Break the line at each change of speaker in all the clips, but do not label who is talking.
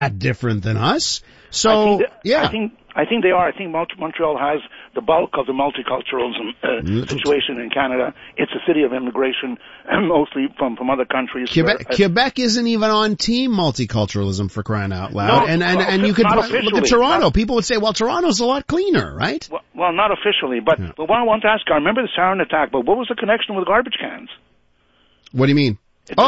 that different than us. So,
I think they are. I think Montreal has the bulk of the multiculturalism situation in Canada. It's a city of immigration, mostly from other countries.
Quebec isn't even on team multiculturalism, for crying out loud.
No,
and you could look at Toronto. People would say, well, Toronto's a lot cleaner, right?
Well, not officially. But what I want to ask, I remember the sarin attack, but what was the connection with garbage cans?
What do you mean?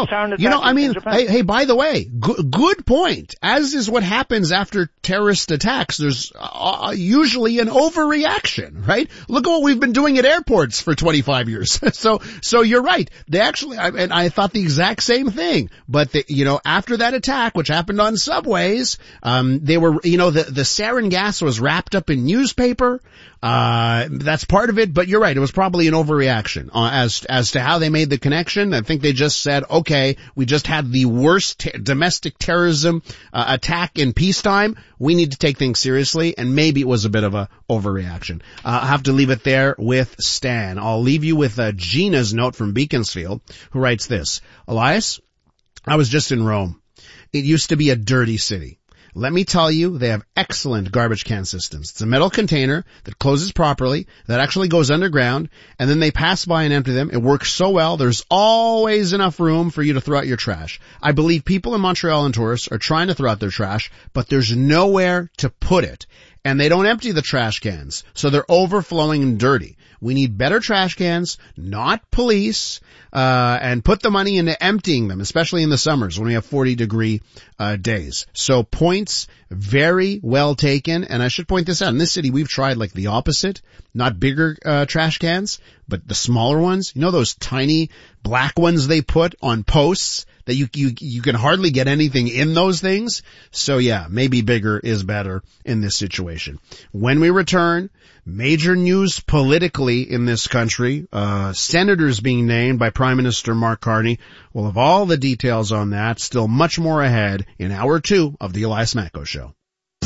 Hey, by the way, good point. As is what happens after terrorist attacks, there's usually an overreaction, right? Look at what we've been doing at airports for 25 years. So you're right. They actually, and I thought the exact same thing. But after that attack, which happened on subways, they were, the sarin gas was wrapped up in newspaper. That's part of it, but you're right. It was probably an overreaction as to how they made the connection. I think they just said, okay, we just had the worst domestic terrorism attack in peacetime. We need to take things seriously, and maybe it was a bit of a overreaction. I'll have to leave it there with Stan. I'll leave you with Gina's note from Beaconsfield, who writes this: Elias, I was just in Rome. It used to be a dirty city. Let me tell you, they have excellent garbage can systems. It's a metal container that closes properly, that actually goes underground, and then they pass by and empty them. It works so well, there's always enough room for you to throw out your trash. I believe people in Montreal and tourists are trying to throw out their trash, but there's nowhere to put it. And they don't empty the trash cans, so they're overflowing and dirty. We need better trash cans, not police, and put the money into emptying them, especially in the summers when we have 40-degree days. So points very well taken. And I should point this out. In this city, we've tried like the opposite, not bigger trash cans, but the smaller ones. You know those tiny black ones they put on posts that you can hardly get anything in those things? So yeah, maybe bigger is better in this situation. When we return, major news politically in this country, senators being named by Prime Minister Mark Carney. We'll have all the details on that, still much more ahead in hour 2 of the Elias Macko Show.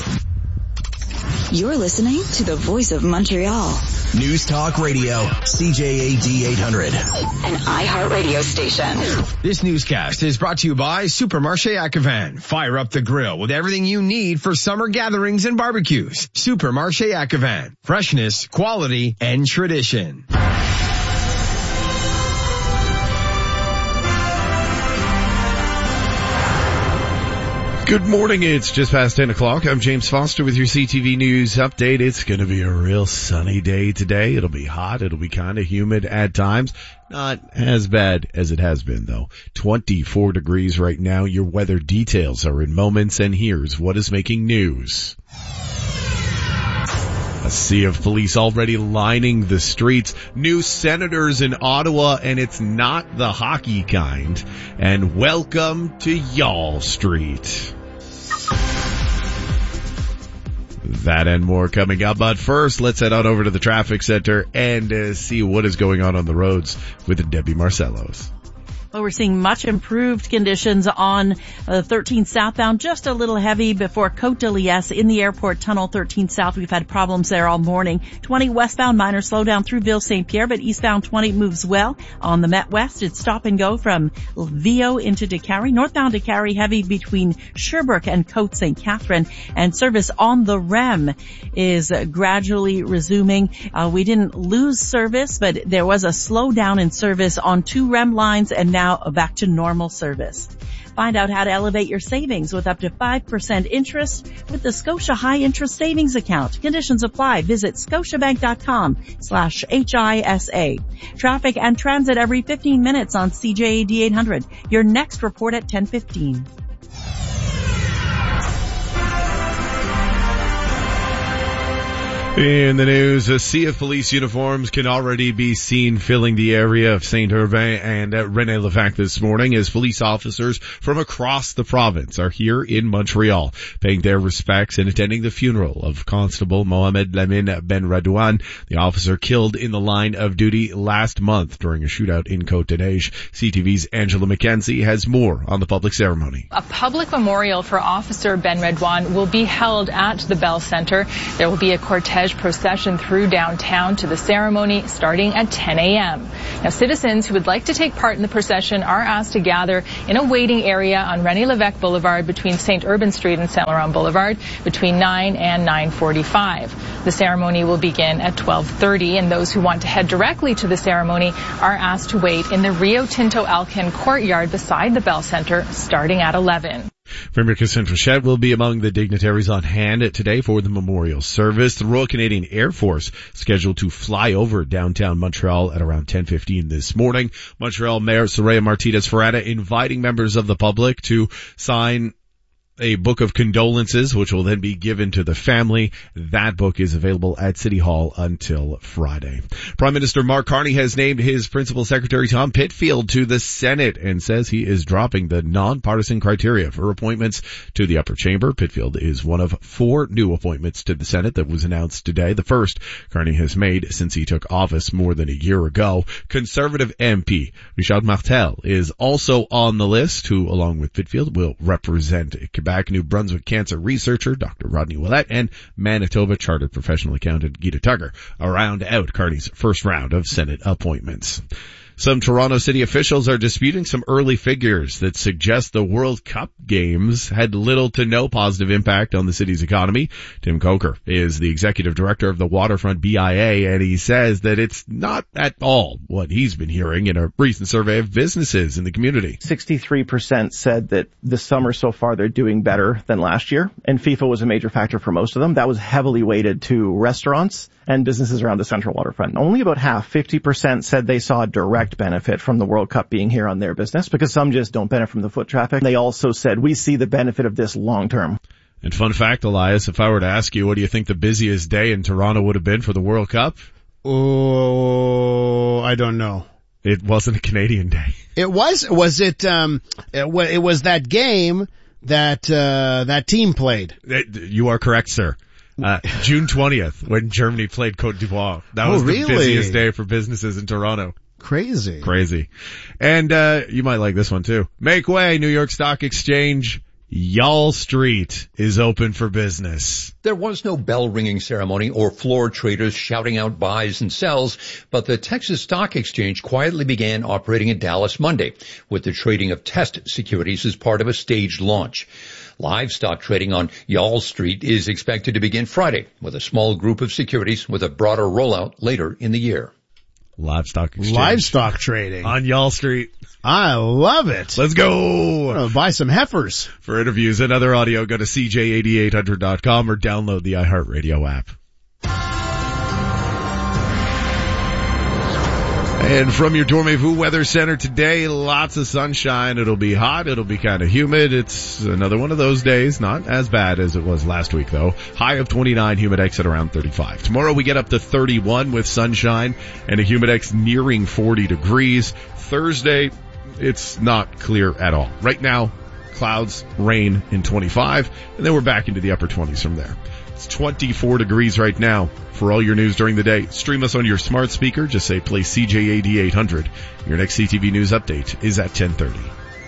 You're listening to the Voice of Montreal.
News Talk Radio, CJAD 800.
An iHeartRadio station.
This newscast is brought to you by Supermarché Acavan. Fire up the grill with everything you need for summer gatherings and barbecues. Supermarché Acavan. Freshness, quality, and tradition.
Good morning. It's just past 10 o'clock. I'm James Foster with your CTV News update. It's going to be a real sunny day today. It'll be hot. It'll be kind of humid at times. Not as bad as it has been, though. 24 degrees right now. Your weather details are in moments, and here's what is making news. A sea of police already lining the streets. New senators in Ottawa, and it's not the hockey kind. And welcome to Y'all Street. That and more coming up. But first, let's head on over to the traffic center and see what is going on the roads with Debbie Marcellos.
Well, we're seeing much improved conditions on 13 southbound, just a little heavy before Côte de Liesse in the airport tunnel. 13 south, we've had problems there all morning. 20 westbound, minor slowdown through Ville St. Pierre, but eastbound 20 moves well. On the Met West, it's stop and go from Vio into Décarie. Northbound Décarie, heavy between Sherbrooke and Côte St. Catherine. And service on the REM is gradually resuming. We didn't lose service, but there was a slowdown in service on 2 REM lines, and now back to normal service. Find out how to elevate your savings with up to 5% interest with the Scotia High Interest Savings Account. Conditions apply. Visit scotiabank.com/HISA. Traffic and transit every 15 minutes on CJAD 800. Your next report at 10:15.
In the news, a sea of police uniforms can already be seen filling the area of Saint-Urbain and René-Lévesque this morning as police officers from across the province are here in Montreal, paying their respects and attending the funeral of Constable Mohamed Lamine Ben Radouane, the officer killed in the line of duty last month during a shootout in Côte-des-Neiges. CTV's Angela McKenzie has more on the public ceremony.
A public memorial for Officer Ben Radouane will be held at the Bell Centre. There will be a cortege cortege procession through downtown to the ceremony starting at 10 a.m. Now, citizens who would like to take part in the procession are asked to gather in a waiting area on René Lévesque Boulevard between St. Urban Street and Saint Laurent Boulevard between 9 and 9:45. The ceremony will begin at 12:30, and those who want to head directly to the ceremony are asked to wait in the Rio Tinto Alcan courtyard beside the Bell Center starting at 11.
Premier Christian Trichet will be among the dignitaries on hand today for the memorial service. The Royal Canadian Air Force scheduled to fly over downtown Montreal at around 10:15 this morning. Montreal Mayor Soraya Martinez-Ferrada inviting members of the public to sign a book of condolences, which will then be given to the family. That book is available at City Hall until Friday. Prime Minister Mark Carney has named his principal secretary Tom Pitfield to the Senate and says he is dropping the nonpartisan criteria for appointments to the upper chamber. Pitfield is one of 4 new appointments to the Senate that was announced today, the first Carney has made since he took office more than a year ago. Conservative MP Richard Martel is also on the list, who, along with Pitfield, will represent Quebec. New Brunswick cancer researcher Dr. Rodney Willett and Manitoba chartered professional accountant Gita Tugger round out Carney's first round of Senate appointments. Some Toronto City officials are disputing some early figures that suggest the World Cup games had little to no positive impact on the city's economy. Tim Coker is the executive director of the Waterfront BIA, and he says that it's not at all what he's been hearing in a recent survey of businesses in the community.
63% said that this summer so far they're doing better than last year, and FIFA was a major factor for most of them. That was heavily weighted to restaurants and businesses around the Central Waterfront. Only about half, 50%, said they saw a direct benefit from the World Cup being here on their business, because some just don't benefit from the foot traffic. They also said, we see the benefit of this long term.
And fun fact, Elias, if I were to ask you, what do you think the busiest day in Toronto would have been for the World Cup?
Oh, I don't know.
It wasn't a Canadian day.
It was that game that team played.
You are correct, sir. June 20th, when Germany played Côte d'Ivoire. That was the busiest day for businesses in Toronto.
Crazy.
And, you might like this one too. Make way, New York Stock Exchange. Y'all Street is open for business.
There was no bell-ringing ceremony or floor traders shouting out buys and sells, but the Texas Stock Exchange quietly began operating in Dallas Monday, with the trading of test securities as part of a staged launch. Live stock trading on Y'all Street is expected to begin Friday, with a small group of securities with a broader rollout later in the year.
Livestock exchange.
Livestock trading.
On Y'all Street.
I love it.
Let's go.
I'm gonna buy some heifers.
For interviews and other audio, go to CJ8800.com or download the iHeartRadio app. And from your Dormez-vous Weather Center today, lots of sunshine. It'll be hot. It'll be kind of humid. It's another one of those days. Not as bad as it was last week, though. High of 29, humidex at around 35. Tomorrow we get up to 31 with sunshine and a humidex nearing 40 degrees. Thursday, it's not clear at all. Right now, clouds, rain in 25, and then we're back into the upper 20s from there. It's 24 degrees right now. For all your news during the day, stream us on your smart speaker. Just say play CJAD 800. Your next CTV News update is at 10:30.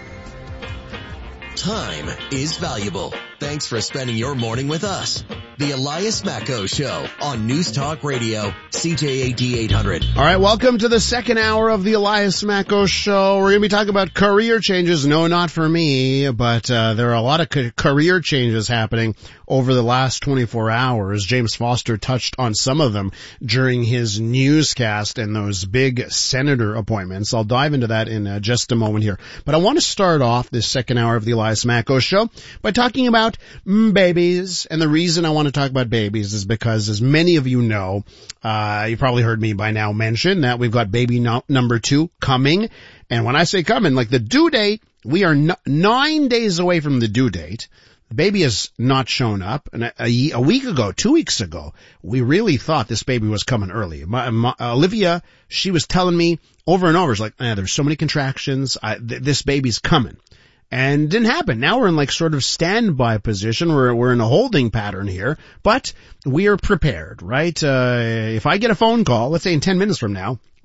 Time is valuable. Thanks for spending your morning with us. The Elias Macko Show on News Talk Radio, CJAD 800.
All right, welcome to the second hour of the Elias Macko Show. We're going to be talking about career changes. No, not for me, but there are a lot of career changes happening over the last 24 hours. James Foster touched on some of them during his newscast and those big senator appointments. I'll dive into that in just a moment here. But I want to start off this second hour of the Elias Macko Show by talking about babies. And the reason I want to talk about babies is because, as many of you know, you've probably heard me by now mention that we've got baby number 2 coming. And when I say coming, like the due date, we are 9 days away from the due date. The baby has not shown up. And a week ago, 2 weeks ago, we really thought this baby was coming early. Olivia, she was telling me over and over, she's like, there's so many contractions. This baby's coming. And it didn't happen. Now we're in like sort of standby position. We're in a holding pattern here, but we are prepared, right? If I get a phone call, let's say in 10 minutes from now,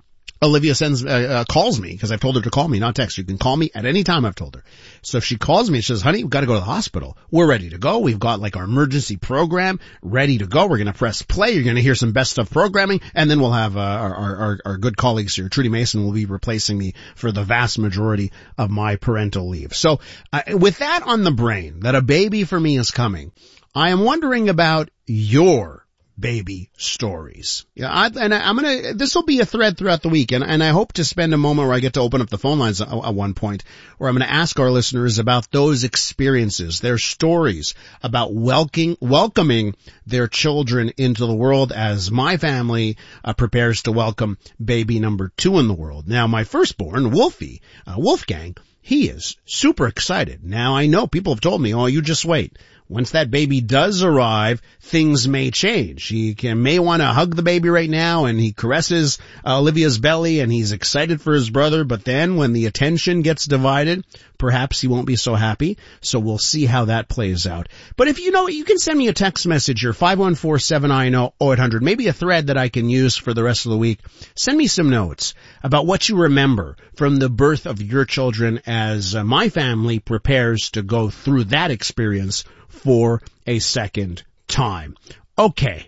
Olivia calls me, because I've told her to call me, not text. You can call me at any time, I've told her. So if she calls me, she says, honey, we've got to go to the hospital. We're ready to go. We've got like our emergency program ready to go. We're going to press play. You're going to hear some best of programming, and then we'll have our good colleagues here. Trudy Mason will be replacing me for the vast majority of my parental leave. So with that on the brain, that a baby for me is coming, I am wondering about your baby stories. Yeah, this will be a thread throughout the week, and I hope to spend a moment where I get to open up the phone lines at one point, where I'm going to ask our listeners about those experiences, their stories about welcoming their children into the world as my family prepares to welcome baby number 2 in the world. Now, my firstborn, Wolfgang, he is super excited. Now, I know people have told me, oh, you just wait. Once that baby does arrive, things may change. He may want to hug the baby right now, and he caresses Olivia's belly, and he's excited for his brother. But then when the attention gets divided, perhaps he won't be so happy. So we'll see how that plays out. But if you know it, you can send me a text message here, 514-790-0800, maybe a thread that I can use for the rest of the week. Send me some notes about what you remember from the birth of your children as my family prepares to go through that experience for a second time. Okay.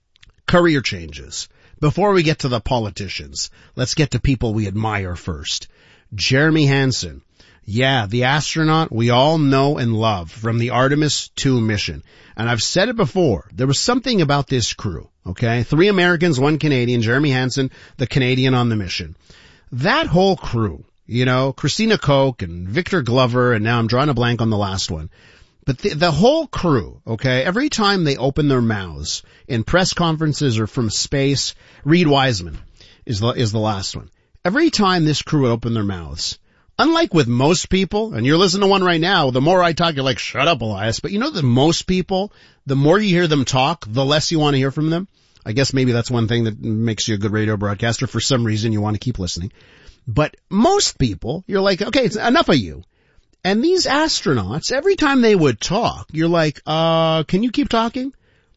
Career changes. Before we get to the politicians, let's get to people we admire first. Jeremy Hansen. Yeah, the astronaut we all know and love from the Artemis 2 mission. And I've said it before, there was something about this crew, okay? 3 Americans, 1 Canadian, Jeremy Hansen, the Canadian on the mission. That whole crew, Christina Koch and Victor Glover, and now I'm drawing a blank on the last one. But the whole crew, okay, every time they open their mouths in press conferences or from space, Reed Wiseman is the last one. Every time this crew would open their mouths, unlike with most people, and you're listening to one right now, the more I talk, you're like, shut up, Elias. But that most people, the more you hear them talk, the less you want to hear from them. I guess maybe that's one thing that makes you a good radio broadcaster. For some reason, you want to keep listening. But most people, you're like, okay, it's enough of you. And these astronauts, every time they would talk, you're like, can you keep talking?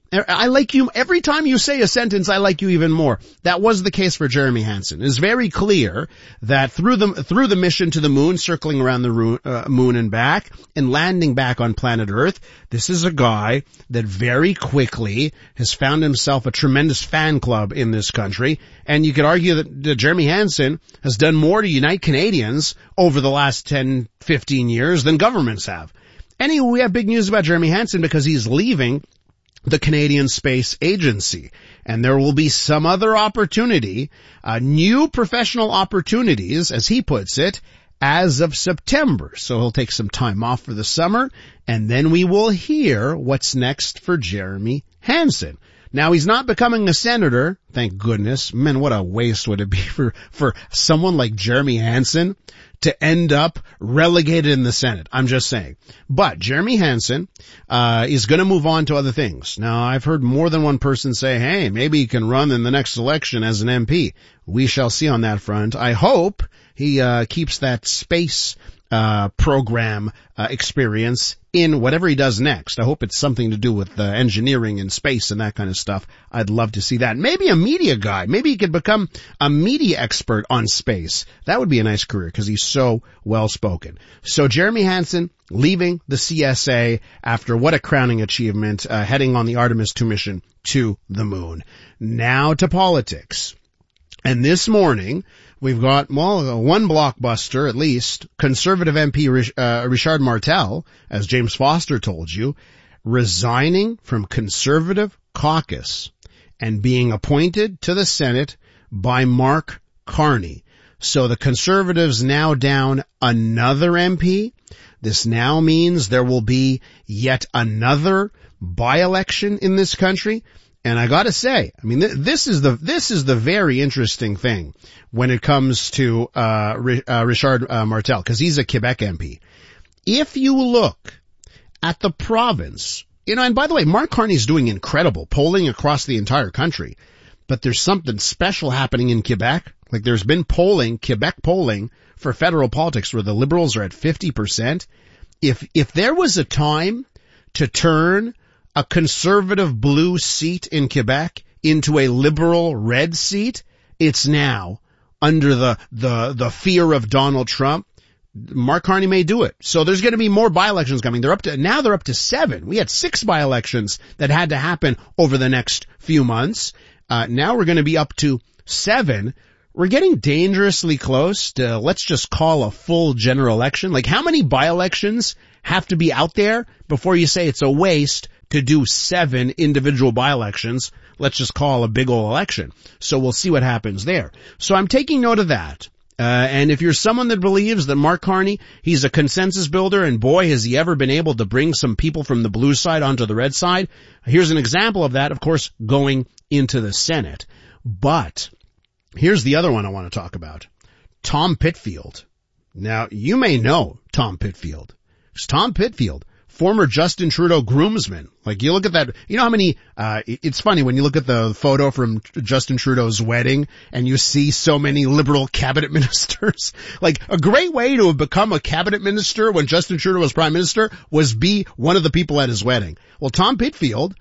I like you. Every time you say a sentence, I like you even more. That was the case for Jeremy Hansen. It's very clear that through the mission to the moon, circling around the moon and back, and landing back on planet Earth, this is a guy that very quickly has found himself a tremendous fan club in this country. And you could argue that Jeremy Hansen has done more to unite Canadians over the last 10, 15 years than governments have. Anyway, we have big news about Jeremy Hansen because he's leaving the Canadian Space Agency. And there will be some other opportunity, new professional opportunities, as he puts it, as of September. So he'll take some time off for the summer, and then we will hear what's next for Jeremy Hansen. Now, he's not becoming a senator, thank goodness. Man, what a waste would it be for someone like Jeremy Hansen to end up relegated in the Senate. I'm just saying. But Jeremy Hansen is going to move on to other things. Now, I've heard more than one person say, hey, maybe he can run in the next election as an MP. We shall see on that front. I hope he keeps that space program experience in whatever he does next. I hope it's something to do with engineering and space and that kind of stuff. I'd love to see that. Maybe a media guy. Maybe he could become a media expert on space. That would be a nice career because he's so well spoken. So Jeremy Hansen leaving the CSA after what a crowning achievement, heading on the Artemis 2 mission to the moon. Now to politics. And this morning, we've got, one blockbuster, at least, Conservative MP Richard Martel, as James Foster told you, resigning from Conservative caucus and being appointed to the Senate by Mark Carney. So the Conservatives now down another MP. This now means there will be yet another by-election in this country. And I gotta say, I mean, this is the very interesting thing when it comes to, Richard Martel, cause he's a Quebec MP. If you look at the province, and by the way, Mark Carney's doing incredible polling across the entire country, but there's something special happening in Quebec. Like there's been Quebec polling for federal politics where the Liberals are at 50%. If there was a time to turn a Conservative blue seat in Quebec into a Liberal red seat, it's now. under the fear of Donald Trump, Mark Carney may do it. So there's going to be more by-elections coming. They're up to 7. We had 6 by-elections that had to happen over the next few months. Now we're going to be up to 7. We're getting dangerously close to, let's just call a full general election. Like, how many by-elections have to be out there before you say it's a waste to do 7 individual by-elections? Let's just call a big old election. So we'll see what happens there. So I'm taking note of that. And if you're someone that believes that Mark Carney, he's a consensus builder, and boy, has he ever been able to bring some people from the blue side onto the red side, here's an example of that, of course, going into the Senate. But here's the other one I want to talk about. Tom Pitfield. Now, you may know Tom Pitfield. It's Tom Pitfield, former Justin Trudeau groomsman. Like, you look at that, you know how many, it's funny when you look at the photo from Justin Trudeau's wedding and you see so many Liberal cabinet ministers. Like, a great way to have become a cabinet minister when Justin Trudeau was prime minister was be one of the people at his wedding. Well, Tom Pitfield,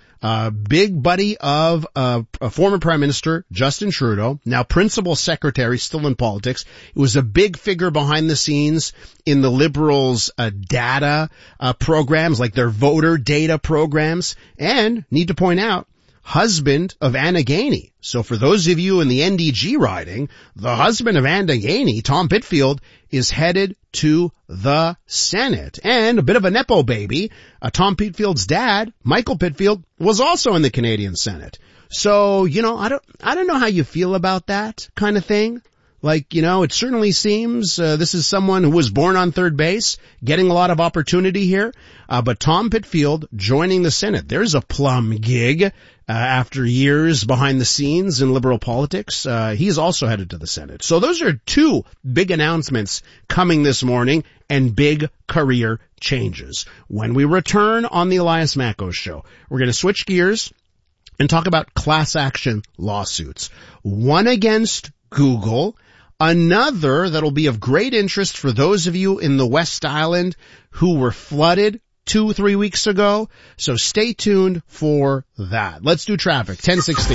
big buddy of a former prime minister, Justin Trudeau, now principal secretary, still in politics. It was a big figure behind the scenes in the Liberals' data programs, like their voter data programs. And, need to point out, husband of Anna Gainey. So for those of you in the NDG riding, the husband of Anna Gainey, Tom Pitfield, is headed to the Senate. And a bit of a Nepo baby, Tom Pitfield's dad, Michael Pitfield, was also in the Canadian Senate. So, you know, I don't know how you feel about that kind of thing. Like, you know, it certainly seems this is someone who was born on third base, getting a lot of opportunity here. But Tom Pitfield joining the Senate, there's a plum gig after years behind the scenes in Liberal politics. He's also headed to the Senate. So those are 2 big announcements coming this morning and big career changes. When we return on the Elias Mackos Show, we're going to switch gears and talk about class action lawsuits. One against Google, another that'll be of great interest for those of you in the West Island who were flooded 2-3 weeks ago. So stay tuned for that. Let's do traffic. 10:16.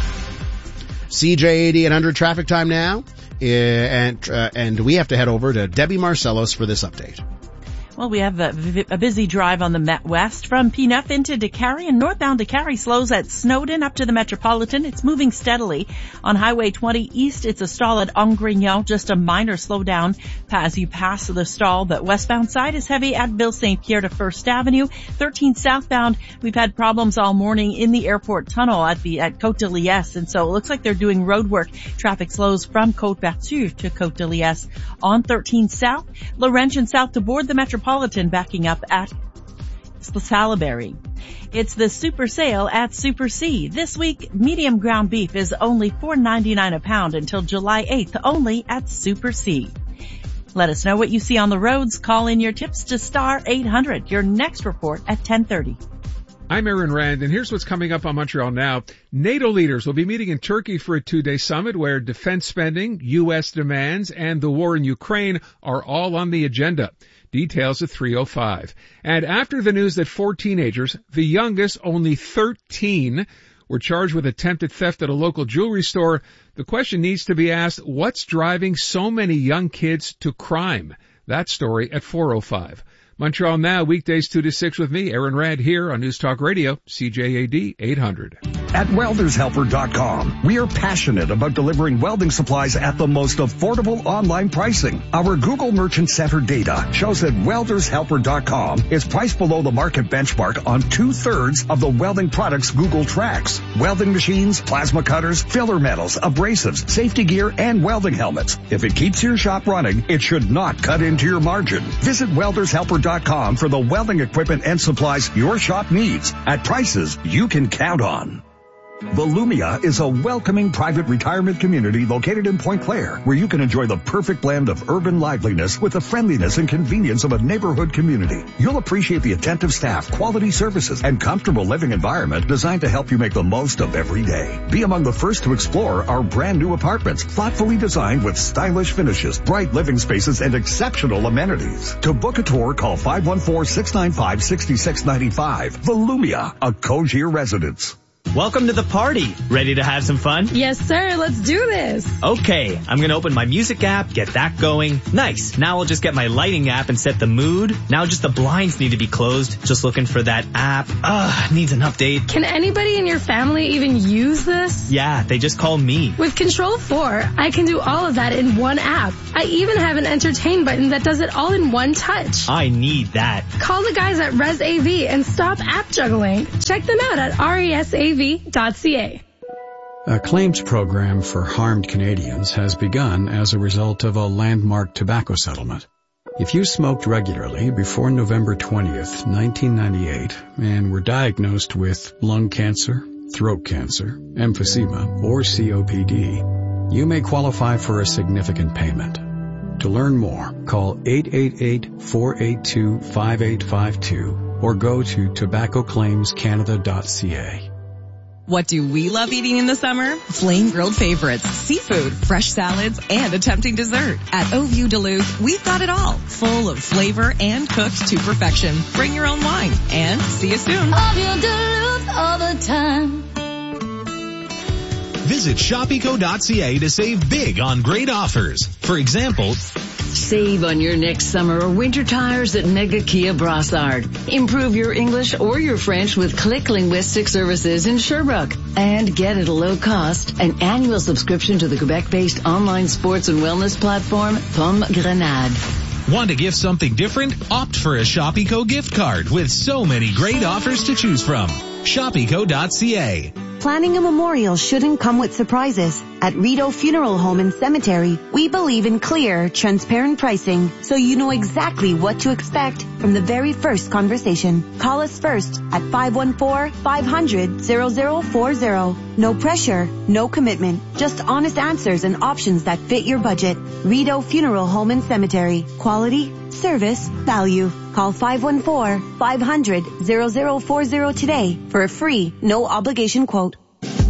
CJ 8800 traffic time now. And we have to head over to Debbie Marcellos for this update.
Well, we have a busy drive on the Met West from P9 into Décarie, and northbound Décarie slows at Snowden up to the Metropolitan. It's moving steadily. On Highway 20 East, it's a stall at Angrignon, just a minor slowdown as you pass the stall, but westbound side is heavy at Ville St. Pierre to First Avenue. 13 southbound, we've had problems all morning in the airport tunnel at Côte de Liesse, and so it looks like they're doing road work. Traffic slows from Côte Vertu to Côte de Liesse. On 13 south, Laurentian south to board the Metropolitan, backing up at Salaberry. It's the super sale at Super C. This week, medium ground beef is only $4.99 a pound until July 8th, only at Super C. Let us know what you see on the roads. Call in your tips to star 800. Your next report at 10:30.
I'm Aaron Rand, and here's what's coming up on Montreal Now. NATO leaders will be meeting in Turkey for a 2-day summit where defense spending, U.S. demands, and the war in Ukraine are all on the agenda. Details at 3:05. And after the news that 4 teenagers, the youngest only 13, were charged with attempted theft at a local jewelry store, the question needs to be asked, what's driving so many young kids to crime? That story at 4:05. Montreal Now, weekdays 2 to 6 with me, Aaron Rand, here on News Talk Radio, CJAD 800.
At weldershelper.com, we are passionate about delivering welding supplies at the most affordable online pricing. Our Google Merchant Center data shows that weldershelper.com is priced below the market benchmark on 2/3 of the welding products Google tracks. Welding machines, plasma cutters, filler metals, abrasives, safety gear, and welding helmets. If it keeps your shop running, it should not cut into your margin. Visit weldershelper.com for the welding equipment and supplies your shop needs at prices you can count on. Volumia is a welcoming private retirement community located in Point Claire, where you can enjoy the perfect blend of urban liveliness with the friendliness and convenience of a neighborhood community. You'll appreciate the attentive staff, quality services, and comfortable living environment designed to help you make the most of every day. Be among the first to explore our brand new apartments, thoughtfully designed with stylish finishes, bright living spaces, and exceptional amenities. To book a tour, call 514-695-6695. Volumia, a Cogier residence.
Welcome to the party. Ready to have some fun?
Yes, sir. Let's do this.
Okay, I'm going to open my music app, get that going. Nice. Now I'll just get my lighting app and set the mood. Now just the blinds need to be closed. Just looking for that app. Needs an update.
Can anybody in your family even use this?
Yeah, they just call me.
With Control 4, I can do all of that in one app. I even have an entertain button that does it all in one touch.
I need that.
Call the guys at ResAV and stop app juggling. Check them out at resav.ca.
A claims program for harmed Canadians has begun as a result of a landmark tobacco settlement. If you smoked regularly before November 20th, 1998, and were diagnosed with lung cancer, throat cancer, emphysema, or COPD, you may qualify for a significant payment. To learn more, call 888-482-5852 or go to tobaccoclaimscanada.ca.
What do we love eating in the summer? Flame grilled favorites, seafood, fresh salads, and a tempting dessert. At Au Vue Duluth, we've got it all. Full of flavor and cooked to perfection. Bring your own wine and see you soon.
Au Vue Duluth all the time.
Visit shopeco.ca to save big on great offers. For example,
save on your next summer or winter tires at Mega Kia Brossard. Improve your English or your French with Click Linguistic Services in Sherbrooke. And get at a low cost an annual subscription to the Quebec-based online sports and wellness platform, Pomme Grenade.
Want to gift something different? Opt for a Shopeco gift card with so many great offers to choose from. Shopeco.ca.
Planning a memorial shouldn't come with surprises. At Rideau Funeral Home and Cemetery, we believe in clear, transparent pricing, so you know exactly what to expect from the very first conversation. Call us first at 514-500-0040. No pressure, no commitment, just honest answers and options that fit your budget. Rideau Funeral Home and Cemetery. Quality, service, value. Call 514-500-0040 today for a free, no obligation quote.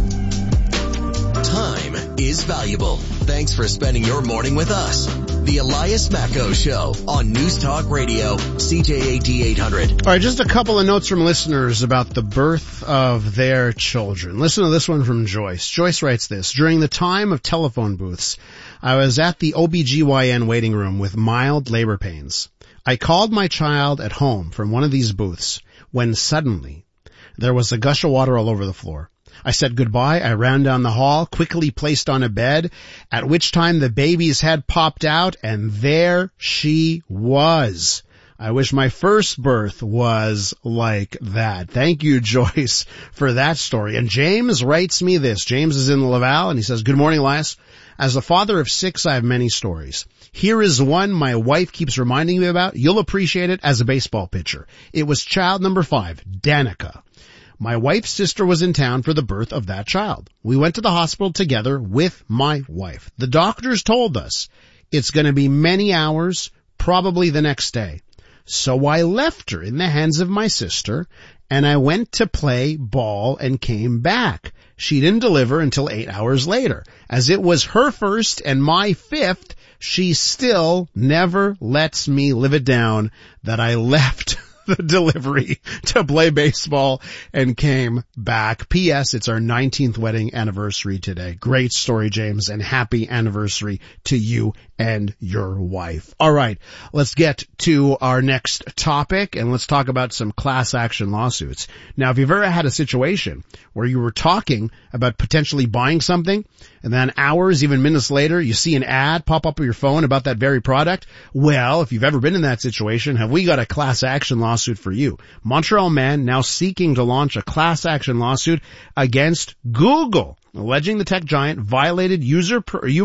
Time is valuable. Thanks for spending your morning with us. The Elias Macko Show on News Talk Radio, CJAD 800.
All right, just a couple of notes from listeners about the birth of their children. Listen to this one from Joyce. Joyce writes this: during the time of telephone booths, I was at the OBGYN waiting room with mild labor pains. I called my child at home from one of these booths when suddenly there was a gush of water all over the floor. I said goodbye. I ran down the hall, quickly placed on a bed, at which time the baby's head popped out, and there she was. I wish my first birth was like that. Thank you, Joyce, for that story. And James writes me this. James is in Laval, and he says, good morning, Elias. As a father of 6, I have many stories. Here is one my wife keeps reminding me about. You'll appreciate it as a baseball pitcher. It was child number 5, Danica. My wife's sister was in town for the birth of that child. We went to the hospital together with my wife. The doctors told us it's going to be many hours, probably the next day. So I left her in the hands of my sister, and I went to play ball and came back. She didn't deliver until 8 hours later. As it was her first and my 5th, she still never lets me live it down that I left the delivery to play baseball and came back. P.S. It's our 19th wedding anniversary today. Great story, James, and happy anniversary to you and your wife. All right, let's get to our next topic, and let's talk about some class action lawsuits. Now, if you've ever had a situation where you were talking about potentially buying something, and then hours, even minutes later, you see an ad pop up on your phone about that very product, well, if you've ever been in that situation, have we got a class action lawsuit for you? Montreal man now seeking to launch a class action lawsuit against Google, alleging the tech giant violated users'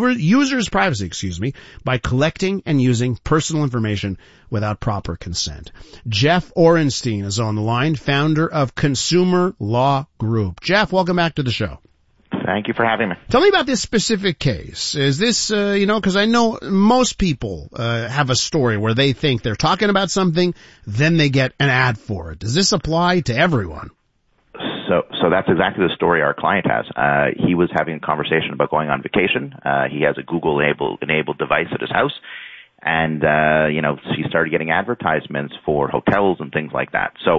privacy, by collecting and using personal information without proper consent. Jeff Orenstein is on the line, founder of Consumer Law Group. Jeff, welcome back to the show.
Thank you for having me.
Tell me about this specific case. Is this, because I know most people have a story where they think they're talking about something, then they get an ad for it. Does this apply to everyone?
So that's exactly the story our client has. He was having a conversation about going on vacation. He has a Google enabled device at his house. And, he started getting advertisements for hotels and things like that. So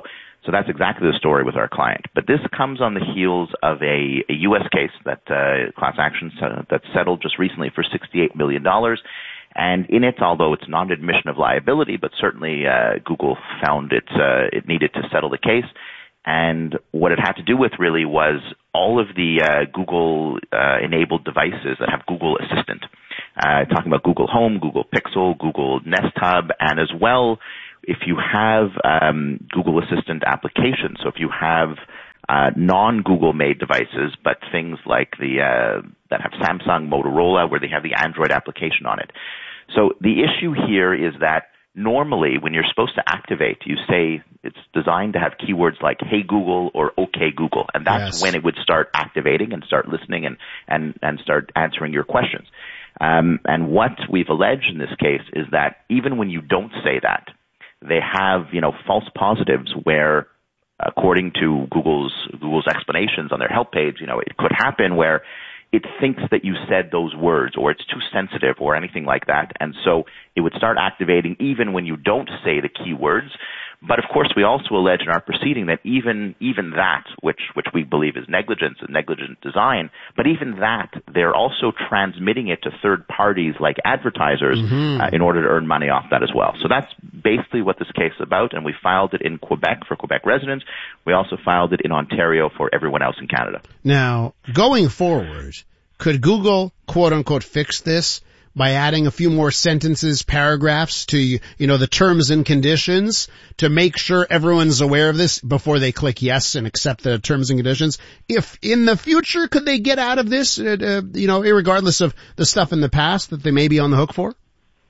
So that's exactly the story with our client. But this comes on the heels of a U.S. case that class action that settled just recently for $68 million. And in it, although it's not an admission of liability, but certainly Google found it needed to settle the case. And what it had to do with really was all of the Google-enabled devices that have Google Assistant. Talking about Google Home, Google Pixel, Google Nest Hub, and as well, if you have Google Assistant applications, so if you have non-Google made devices, but things like that have Samsung, Motorola, where they have the Android application on it. So the issue here is that normally when you're supposed to activate, you say it's designed to have keywords like Hey Google or OK Google, and that's when it would start activating and start listening and start answering your questions. And what we've alleged in this case is that even when you don't say that, they have, false positives where, according to Google's explanations on their help page, it could happen where it thinks that you said those words or it's too sensitive or anything like that. And so it would start activating even when you don't say the key words. But of course, we also allege in our proceeding that even that, which we believe is negligence and negligent design, but even that, they're also transmitting it to third parties like advertisers in order to earn money off that as well. So that's basically what this case is about, and we filed it in Quebec for Quebec residents. We also filed it in Ontario for everyone else in Canada.
Now, going forward, could Google, quote-unquote, fix this by adding a few more sentences, paragraphs to, the terms and conditions to make sure everyone's aware of this before they click yes and accept the terms and conditions? If in the future, could they get out of this, irregardless of the stuff in the past that they may be on the hook for?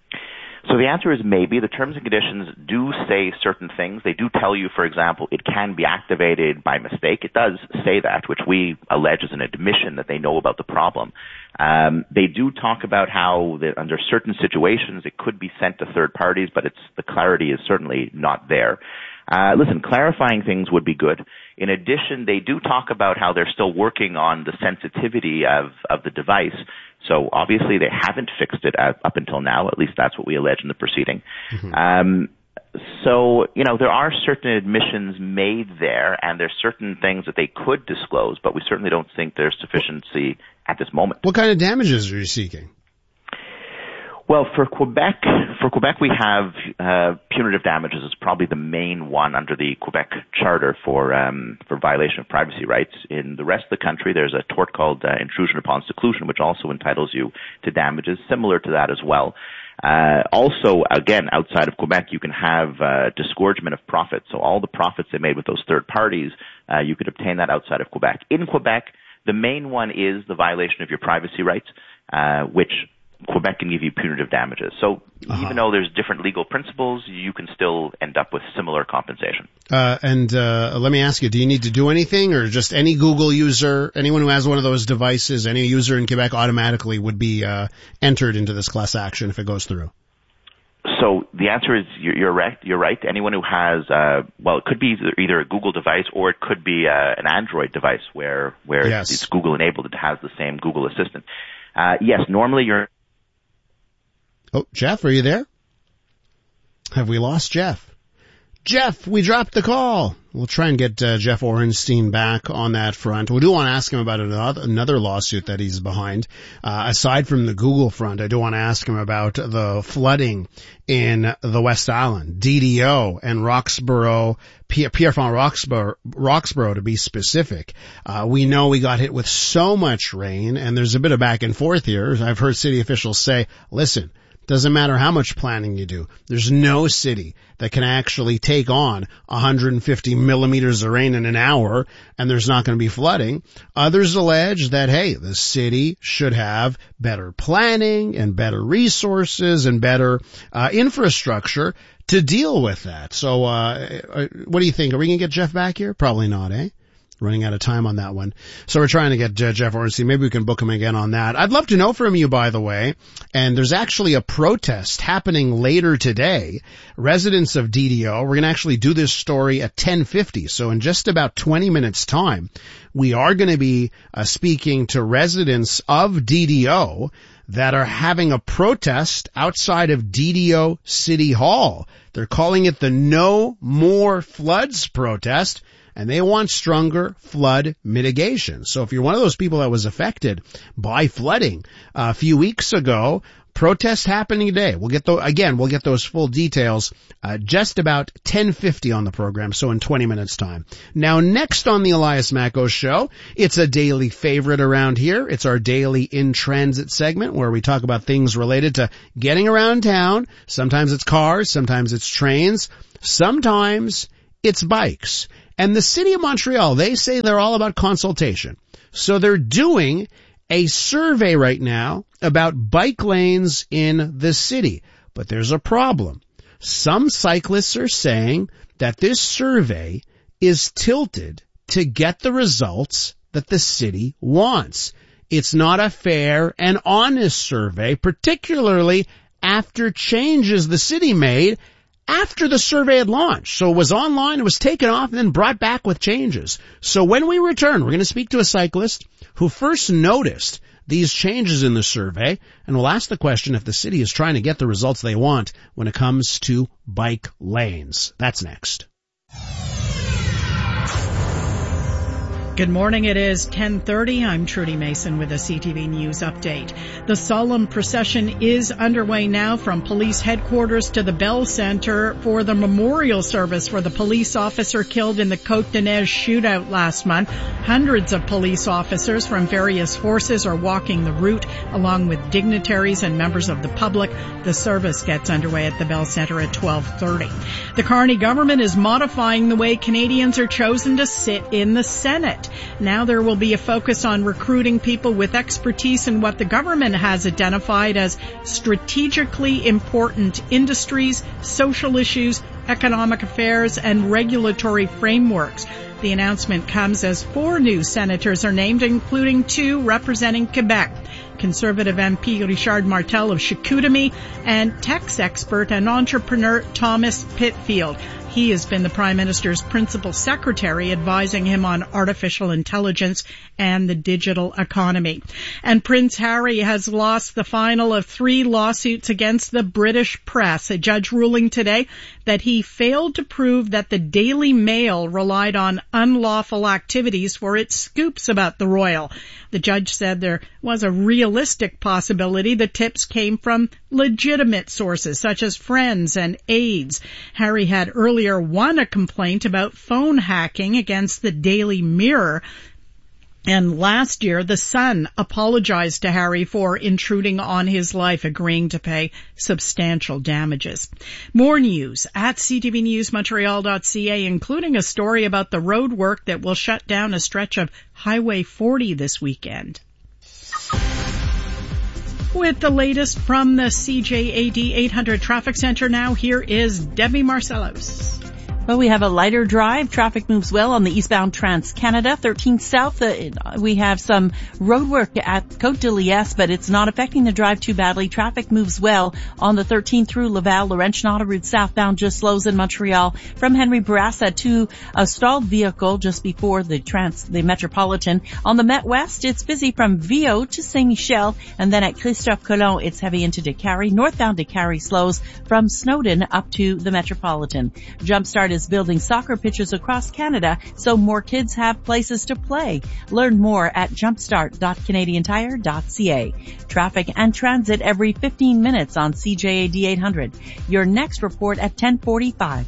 So the answer is maybe. The terms and conditions do say certain things. They do tell you, for example, it can be activated by mistake. It does say that, which we allege is an admission that they know about the problem. They do talk about how that under certain situations it could be sent to third parties, but the clarity is certainly not there. Listen, clarifying things would be good. In addition, they do talk about how they're still working on the sensitivity of the device. So obviously they haven't fixed it up until now. At least that's what we allege in the proceeding. So, there are certain admissions made there, and there's certain things that they could disclose, but we certainly don't think there's sufficiency at this moment.
What kind of damages are you seeking?
Well, for Quebec we have punitive damages is probably the main one under the Quebec Charter for violation of privacy rights. In the rest of the country, there's a tort called intrusion upon seclusion, which also entitles you to damages similar to that as well. Also, again, outside of Quebec, you can have disgorgement of profits. So all the profits they made with those third parties, you could obtain that outside of Quebec. In Quebec, the main one is the violation of your privacy rights, which Quebec can give you punitive damages. So even though there's different legal principles, you can still end up with similar compensation.
And let me ask you, do you need to do anything, or just any Google user, anyone who has one of those devices, any user in Quebec automatically would be entered into this class action if it goes through?
So the answer is you're right. You're right. Anyone who has, it could be either a Google device or it could be an Android device where it's Google enabled. It has the same Google Assistant. Yes, normally you're.
Oh, Jeff, are you there? Have we lost Jeff? Jeff, we dropped the call. We'll try and get Jeff Orenstein back on that front. We do want to ask him about another lawsuit that he's behind. Aside from the Google front, I do want to ask him about the flooding in the West Island, DDO and Roxborough, Pierrefonds Roxborough to be specific. We know we got hit with so much rain, and there's a bit of back and forth here. I've heard city officials say, listen, doesn't matter how much planning you do. There's no city that can actually take on 150 millimeters of rain in an hour, and there's not going to be flooding. Others allege that, hey, the city should have better planning and better resources and better infrastructure to deal with that. So what do you think? Are we going to get Jeff back here? Probably not, eh? running out of time on that one. So we're trying to get Jeff Ornstein. Maybe we can book him again on that. I'd love to know from you, by the way. And there's actually a protest happening later today. Residents of DDO, we're going to actually do this story at 10:50. So in just about 20 minutes time, we are going to be speaking to residents of DDO that are having a protest outside of DDO City Hall. They're calling it the No More Floods protest, and they want stronger flood mitigation. So if you're one of those people that was affected by flooding a few weeks ago, protest happening today. We'll get those full details just about 10:50 on the program, so in 20 minutes time. Now next on the Elias Macko Show, it's a daily favorite around here. It's our daily in transit segment where we talk about things related to getting around town. Sometimes it's cars, sometimes it's trains, sometimes it's bikes. And the City of Montreal, they say they're all about consultation. So they're doing a survey right now about bike lanes in the city. But there's a problem. Some cyclists are saying that this survey is tilted to get the results that the city wants. It's not a fair and honest survey, particularly after changes the city made after the survey had launched. So it was online, it was taken off, and then brought back with changes. So when we return, we're going to speak to a cyclist who first noticed these changes in the survey, and we'll ask the question if the city is trying to get the results they want when it comes to bike lanes. That's next.
Good morning. It is 10:30. I'm Trudy Mason with a CTV News update. The solemn procession is underway now from police headquarters to the Bell Center for the memorial service for the police officer killed in the Côte-de-Neige shootout last month. Hundreds of police officers from various forces are walking the route along with dignitaries and members of the public. The service gets underway at the Bell Center at 12:30. The Carney government is modifying the way Canadians are chosen to sit in the Senate. Now there will be a focus on recruiting people with expertise in what the government has identified as strategically important industries, social issues, economic affairs, and regulatory frameworks. The announcement comes as 4 new senators are named, including 2 representing Quebec. Conservative MP Richard Martel of Chicoutimi and tax expert and entrepreneur Thomas Pitfield. He has been the Prime Minister's principal secretary, advising him on artificial intelligence and the digital economy. And Prince Harry has lost the final of 3 lawsuits against the British press. A judge ruling today that he failed to prove that the Daily Mail relied on unlawful activities for its scoops about the royal. The judge said there was a realistic possibility the tips came from legitimate sources such as friends and aides. Harry had earlier won a complaint about phone hacking against the Daily Mirror. And last year, the Sun apologized to Harry for intruding on his life, agreeing to pay substantial damages. More news at ctvnewsmontreal.ca, including a story about the road work that will shut down a stretch of Highway 40 this weekend. With the latest from the CJAD 800 Traffic Center now, here is Debbie Marcellos.
Well, we have a lighter drive. Traffic moves well on the eastbound Trans-Canada. 13 South, we have some road work at Côte-de-Liesse, but it's not affecting the drive too badly. Traffic moves well on the 13 through Laval. Laurentian Autoroute southbound just slows in Montreal from Henry Bourassa to a stalled vehicle just before the Metropolitan. On the Met West, it's busy from Viau to Saint-Michel, and then at Christophe Colomb, it's heavy into Décarie. Northbound Décarie slows from Snowden up to the Metropolitan. Jumpstart is building soccer pitches across Canada so more kids have places to play. Learn more at jumpstart.canadiantire.ca. Traffic and transit every 15 minutes on CJAD 800. Your next report at 10:45.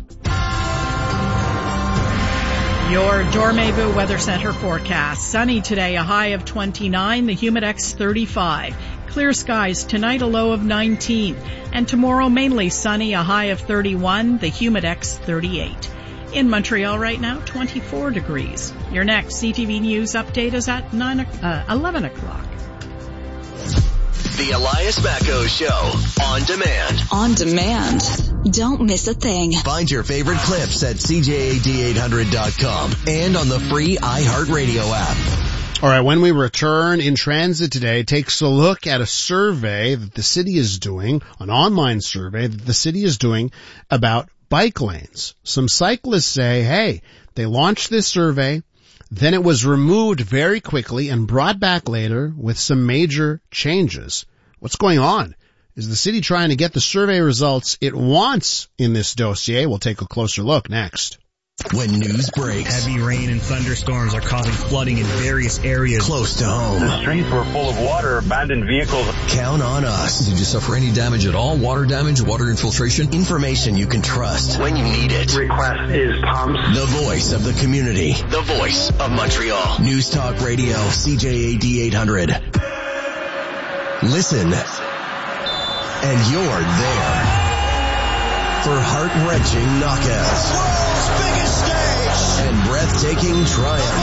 Your Dormez-vous Weather Center forecast. Sunny today, a high of 29, the Humidex 35. Clear skies tonight, a low of 19. And tomorrow, mainly sunny, a high of 31, the Humidex 38. In Montreal right now, 24 degrees. Your next CTV News update is at 11 o'clock.
The Elias Macko Show, on demand.
On demand. Don't miss a thing.
Find your favorite clips at CJAD800.com and on the free iHeartRadio app.
All right, when we return, In Transit today takes a look at a survey that the city is doing, an online survey that the city is doing about bike lanes. Some cyclists say, hey, they launched this survey, then it was removed very quickly and brought back later with some major changes. What's going on? Is the city trying to get the survey results it wants in this dossier? We'll take a closer look next.
When news breaks,
heavy rain and thunderstorms are causing flooding in various areas
close to home.
The streets were full of water, abandoned vehicles.
Count on us.
Did you suffer any damage at all? Water damage, water infiltration?
Information you can trust when you need it.
Request is pumps.
The voice of the community. The voice of Montreal. News Talk Radio, CJAD 800. Listen, and you're there for heart-wrenching knockouts.
World's biggest stage.
And breathtaking triumph.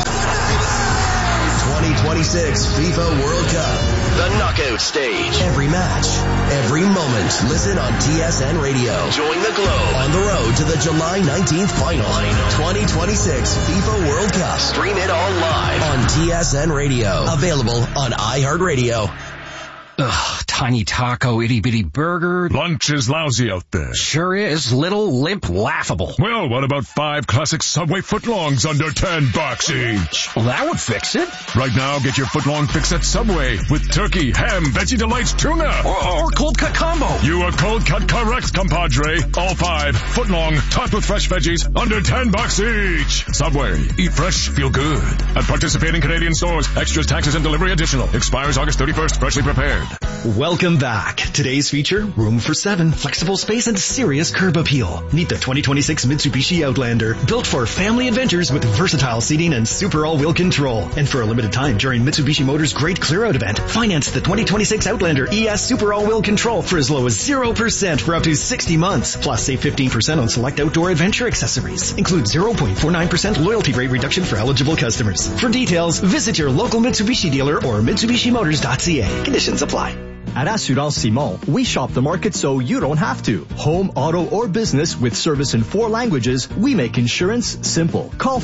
2026 FIFA World Cup. The knockout stage. Every match, every moment. Listen on TSN Radio. Join the globe on the road to the July 19th final. 2026 FIFA World Cup. Stream it all live on TSN Radio. Available on iHeartRadio.
Ugh, tiny taco, itty-bitty burger.
Lunch is lousy out there.
Sure is. Little, limp, laughable.
Well, what about 5 classic Subway footlongs under $10 each?
Well, that would fix it.
Right now, get your footlong fix at Subway with turkey, ham, Veggie Delights, tuna.
Or cold cut combo.
You are cold cut correct, compadre. All 5 footlong, topped with fresh veggies, under $10 each. Subway. Eat fresh, feel good. At participating Canadian stores. Extras, taxes, and delivery additional. Expires August 31st. Freshly prepared.
Welcome back. Today's feature, room for 7, flexible space and serious curb appeal. Meet the 2026 Mitsubishi Outlander, built for family adventures with versatile seating and super all-wheel control. And for a limited time during Mitsubishi Motors' Great Clear-Out event, finance the 2026 Outlander ES Super All-Wheel Control for as low as 0% for up to 60 months. Plus, save 15% on select outdoor adventure accessories. Include 0.49% loyalty rate reduction for eligible customers. For details, visit your local Mitsubishi dealer or MitsubishiMotors.ca. Conditions apply.
At Assurance Simon, we shop the market so you don't have to. Home, auto, or business with service in 4 languages, we make insurance simple. Call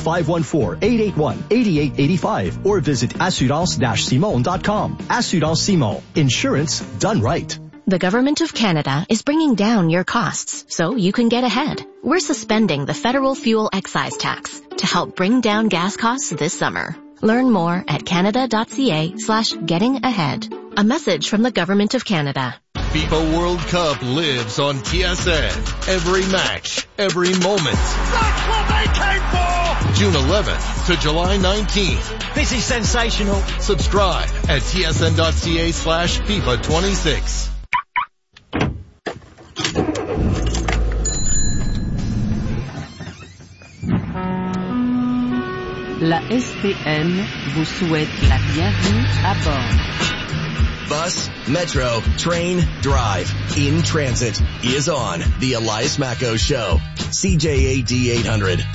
514-881-8885 or visit assurance-simon.com. Assurance Simon. Insurance done right.
The Government of Canada is bringing down your costs so you can get ahead. We're suspending the federal fuel excise tax to help bring down gas costs this summer. Learn more at canada.ca/getting-ahead. A message from the Government of Canada.
FIFA World Cup lives on TSN. Every match, every moment.
That's what they came for!
June 11th to July 19th.
This is sensational.
Subscribe at tsn.ca/FIFA26.
La SPM vous souhaite la bienvenue à bord.
Bus, metro, train, drive, In Transit is on the Elias Macco Show. CJAD 800.